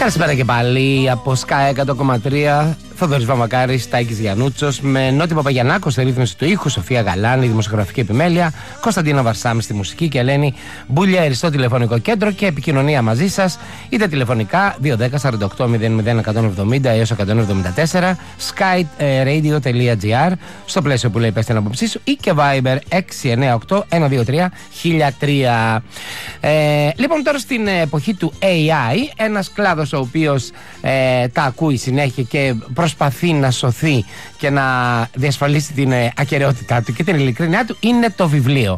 Καλησπέρα και πάλι από Sky 100,3. Θοδωρής Βαμβακάρης, Τάκης Γιαννούτσος, με Νότι Παπαγιαννάκο στη ρύθμιση του ήχου, Σοφία Γαλάνη, δημοσιογραφική επιμέλεια, Κωνσταντίνα Βαρσάμι στη μουσική και Ελένη Μπουλιέρη στο τηλεφωνικό κέντρο και επικοινωνία μαζί σας, είτε τηλεφωνικά 210-48-00-170 έως 174, skyradio.gr, στο πλαίσιο που λέει πες την άποψή σου, ή και Viber 698-123-1003. Λοιπόν, τώρα στην εποχή του AI, ένας κλάδος ο οποίος τα ακούει συνέχεια και προσπαθεί να σωθεί και να διασφαλίσει την ακεραιότητά του και την ειλικρίνειά του, είναι το βιβλίο.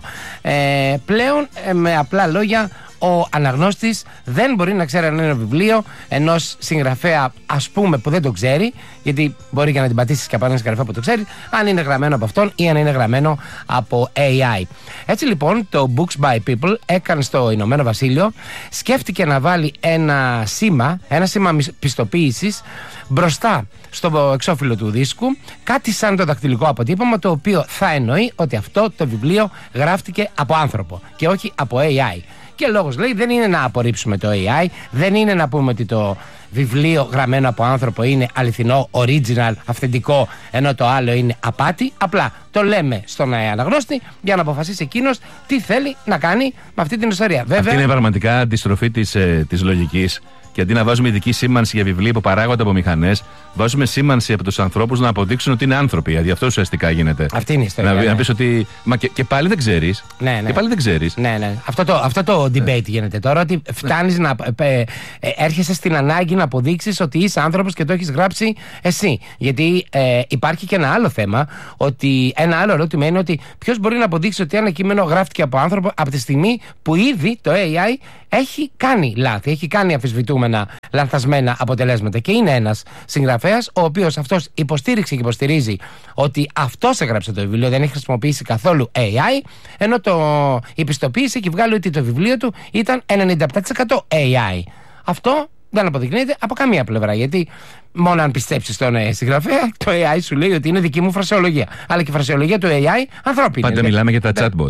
Πλέον, με απλά λόγια, ο αναγνώστης δεν μπορεί να ξέρει αν είναι ένα βιβλίο ενός συγγραφέα, ας πούμε, που δεν το ξέρει, γιατί μπορεί και να την πατήσεις και από έναν συγγραφέα που το ξέρει, αν είναι γραμμένο από αυτόν ή αν είναι γραμμένο από AI. Έτσι λοιπόν, το Books by People έκανε στο Ηνωμένο Βασίλειο, σκέφτηκε να βάλει ένα σήμα πιστοποίησης μπροστά στο εξώφυλλο του δίσκου, κάτι σαν το δακτυλικό αποτύπωμα, το οποίο θα εννοεί ότι αυτό το βιβλίο γράφτηκε από άνθρωπο και όχι από AI. Και λόγος, λέει, δεν είναι να απορρίψουμε το AI, δεν είναι να πούμε ότι το βιβλίο γραμμένο από άνθρωπο είναι αληθινό, original, αυθεντικό, ενώ το άλλο είναι απάτη. Απλά το λέμε στον αναγνώστη για να αποφασίσει εκείνος τι θέλει να κάνει με αυτή την ιστορία. Βέβαια, αυτή είναι πραγματικά αντιστροφή της λογικής. Και αντί να βάζουμε ειδική σήμανση για βιβλία που παράγονται από μηχανές, βάζουμε σήμανση από τους ανθρώπους να αποδείξουν ότι είναι άνθρωποι. Γιατί αυτό ουσιαστικά γίνεται. Αυτή είναι η ιστορία. Να πεις ότι. Μα και πάλι δεν ξέρεις. Ναι. Και πάλι δεν ξέρεις. Ναι. Αυτό το debate γίνεται τώρα. Ότι φτάνεις να. Έρχεσαι στην ανάγκη να αποδείξεις ότι είσαι άνθρωπος και το έχεις γράψει εσύ. Γιατί υπάρχει και ένα άλλο θέμα. Ένα άλλο ερώτημα είναι ότι ποιος μπορεί να αποδείξει ότι ένα κείμενο γράφτηκε από άνθρωπο από τη στιγμή που ήδη το AI έχει κάνει λάθη, έχει κάνει αμφισβητούμενα, λανθασμένα αποτελέσματα. Και είναι ένας συγγραφέας ο οποίος αυτός υποστήριξε και υποστηρίζει ότι αυτός έγραψε το βιβλίο, δεν έχει χρησιμοποιήσει καθόλου AI, ενώ η πιστοποίηση έχει βγάλει ότι το βιβλίο του ήταν 97% AI. Αυτό δεν αποδεικνύεται από καμία πλευρά, γιατί μόνο αν πιστέψεις στον συγγραφέα, το AI σου λέει ότι είναι δική μου φρασεολογία. Αλλά και η φρασεολογία του AI ανθρώπινη. Πάντα μιλάμε για τα chatbot.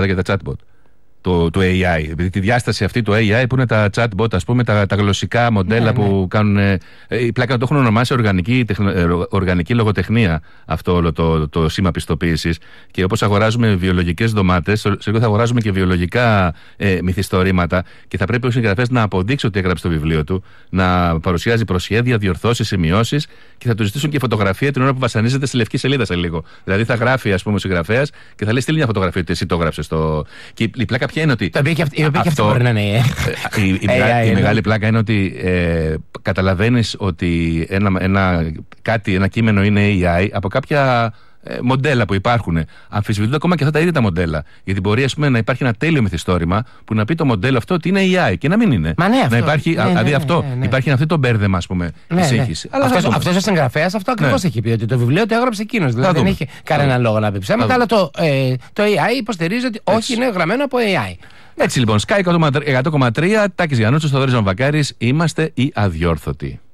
Του AI. Επειδή τη διάσταση αυτή του AI που είναι τα chatbot, ας πούμε, τα γλωσσικά μοντέλα που κάνουν. Η πλάκα το έχουν ονομάσει οργανική λογοτεχνία αυτό όλο το σήμα πιστοποίησης. Και όπως αγοράζουμε βιολογικές ντομάτες, σε λίγο θα αγοράζουμε και βιολογικά μυθιστορήματα. Και θα πρέπει ο συγγραφέας να αποδείξει ότι έγραψε το βιβλίο του, να παρουσιάζει προσχέδια, διορθώσεις, σημειώσεις και θα του ζητήσουν και φωτογραφία την ώρα που βασανίζεται στη λευκή σελίδα σε λίγο. Δηλαδή θα γράφει, ας πούμε, ο συγγραφέας και θα λέει: στείλει μια φωτογραφία ότι εσύ το έγραψες. Και η πλάκα ποια είναι ότι. Αυτό μπορεί να είναι. Η μεγάλη πλάκα είναι ότι καταλαβαίνεις ότι ένα κείμενο είναι AI από κάποια μοντέλα που υπάρχουν. Αμφισβητούνται ακόμα και αυτά τα ίδια τα μοντέλα. Γιατί μπορεί, ας πούμε, να υπάρχει ένα τέλειο μυθιστόρημα που να πει το μοντέλο αυτό ότι είναι AI και να μην είναι. Μα ναι, αυτό. Να υπάρχει, δηλαδή αυτό. Υπάρχει αυτό το μπέρδεμα, ας πούμε, η σύγχυση. Αυτός ο συγγραφέας αυτό ακριβώς έχει πει, ότι το βιβλίο το έγραψε εκείνος. Δηλαδή δεν έχει κανέναν λόγο να πει ψέματα, αλλά το AI υποστηρίζει ότι όχι, είναι γραμμένο από AI. Έτσι λοιπόν, Sky 100,3, Τάκης Γιαννούτσος, Θοδωρής Βαμβακάρης, είμαστε οι αδιόρθωτοι.